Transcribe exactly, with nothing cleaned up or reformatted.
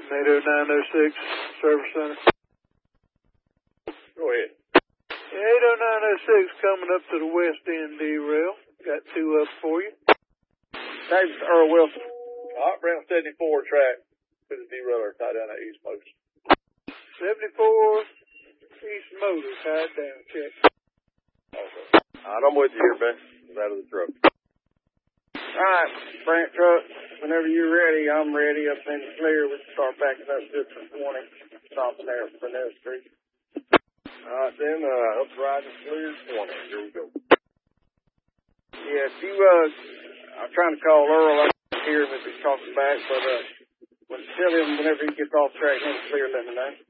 eight oh nine oh six, Service Center. Go ahead. eight oh nine oh six coming up to the west end derail. Got two up for you. Thanks, Earl Wilson. All right, Brown seventy-four track. Put the derailer tied down at East Motors. seventy-four East Motors, tied down. Check. Okay. All right, I'm with you here, Ben. I'm out of the truck. All right, Brant truck. Whenever you're ready, I'm ready. Up in the clear. We can start backing up just for twenty. Stopping there at Burnell Street. All right, then, uh, up rising clear twenty. Here we go. Yeah, if you, uh, I'm trying to call Earl. I can't hear him if he's talking back, but, uh, when tell him whenever he gets off track, he'll clear, let me know.